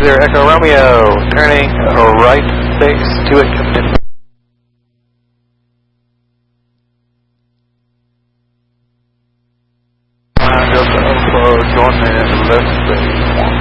0 Echo Romeo, turning right base to it, Captain. Delta Alpha, join in left base 1.